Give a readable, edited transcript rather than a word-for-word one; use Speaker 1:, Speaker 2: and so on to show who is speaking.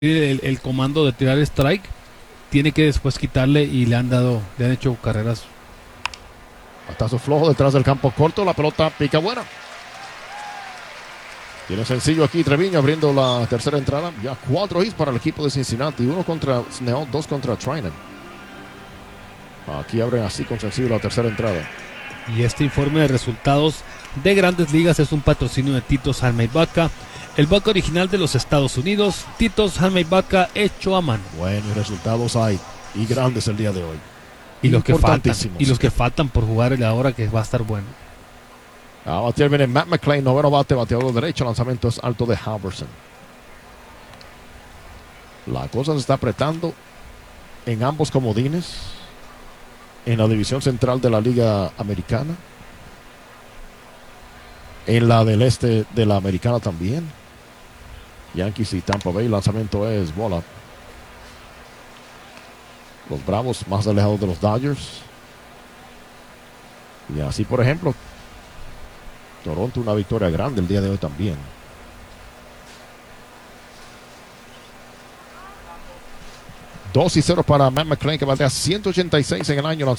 Speaker 1: el comando de tirar strike, tiene que después quitarle y le han hecho carreras.
Speaker 2: Batazo flojo detrás del campo corto, la pelota pica buena. Tiene sencillo aquí Treviño abriendo la tercera entrada. Ya 4 hits para el equipo de Cincinnati, 1 contra Snell, 2 contra Trinan. Aquí abren así con sencillo la tercera entrada.
Speaker 1: Y este informe de resultados de Grandes Ligas es un patrocinio de Tito's Handmade Vaca, el vaca original de los Estados Unidos. Tito's Handmade Vaca hecho a mano.
Speaker 2: Buenos resultados hay y grandes el día de hoy.
Speaker 1: Y los que faltan por jugar el ahora, que va a estar bueno.
Speaker 2: A batear viene Matt McClain, noveno bate, bateador derecho. Lanzamiento es alto de Halverson. La cosa se está apretando en ambos comodines. En la división central de la Liga Americana. En la del este de la Americana también. Yankees y Tampa Bay. Lanzamiento es bola. Los Bravos más alejados de los Dodgers. Y así, por ejemplo, Toronto una victoria grande el día de hoy también. 2-0 para Matt McClain, que batea 186 en el año. Lanzamiento